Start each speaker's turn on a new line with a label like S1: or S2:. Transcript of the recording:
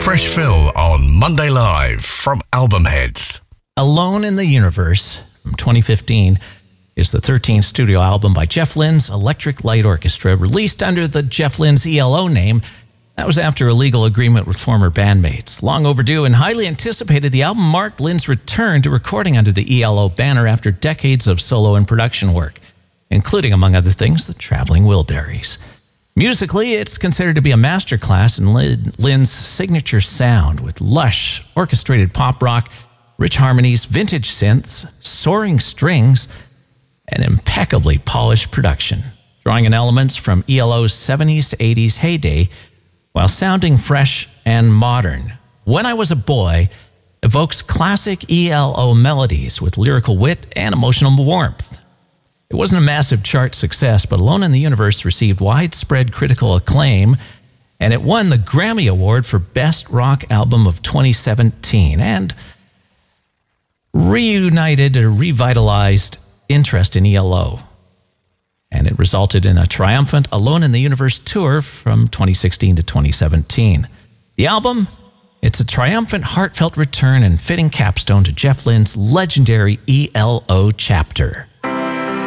S1: Fresh Fill on Monday Live from Albumheads.
S2: Alone in the Universe from 2015 is the 13th studio album by Jeff Lynne's Electric Light Orchestra, released under the Jeff Lynne's ELO name. That was after a legal agreement with former bandmates. Long overdue and highly anticipated, the album marked Lynne's return to recording under the ELO banner after decades of solo and production work, including, among other things, the Traveling Wilburys. Musically, it's considered to be a masterclass in Lynne's signature sound, with lush, orchestrated pop rock, rich harmonies, vintage synths, soaring strings, and impeccably polished production, drawing in elements from ELO's 70s to 80s heyday while sounding fresh and modern. When I Was a Boy evokes classic ELO melodies with lyrical wit and emotional warmth. It wasn't a massive chart success, but Alone in the Universe received widespread critical acclaim, and it won the Grammy Award for Best Rock Album of 2017, and revitalized interest in ELO. And it resulted in a triumphant Alone in the Universe tour from 2016 to 2017. The album, it's a triumphant, heartfelt return and fitting capstone to Jeff Lynne's legendary ELO chapter.